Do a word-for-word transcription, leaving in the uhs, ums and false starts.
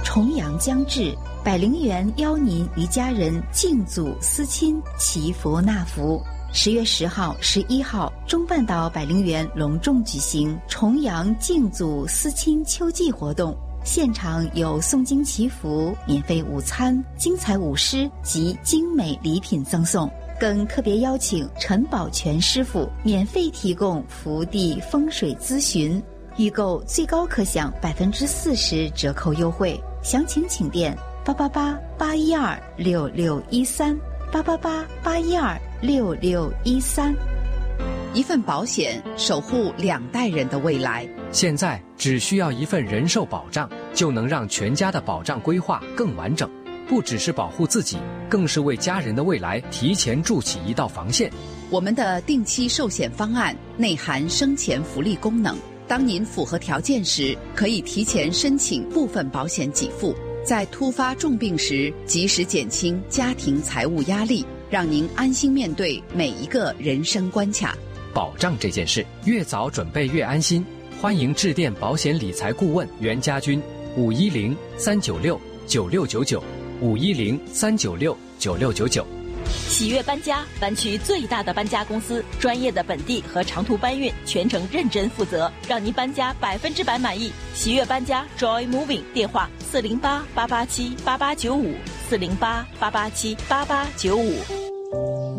重阳将至，百灵园邀您与家人敬祖思亲，祈福纳福。十月十号、十一号，中半岛百灵园隆重举行重阳敬祖思亲秋季活动，现场有诵经祈福、免费午餐、精彩舞狮及精美礼品赠送，更特别邀请陈宝全师傅免费提供福地风水咨询，预购最高可享百分之四十折扣优惠。详情请电八八八八一二六六一三八八八八一二六六一三。 一份保险守护两代人的未来。 现在只需要一份人寿保障，就能让全家的保障规划更完整。不只是保护自己，更是为家人的未来提前筑起一道防线。 我们的定期寿险方案内含生前福利功能，当您符合条件时，可以提前申请部分保险给付，在突发重病时及时减轻家庭财务压力，让您安心面对每一个人生关卡。 保障这件事，越早准备越安心。欢迎致电保险理财顾问袁家军，五一零三九六九六九九，五一零三九六九六九九。 喜悦搬家，湾区最大的搬家公司，专业的本地和长途搬运，全程认真负责，让您搬家百分之百满意。喜悦搬家 Joy Moving， 电话四零八八八七八八九五，四零八八八七八八九五。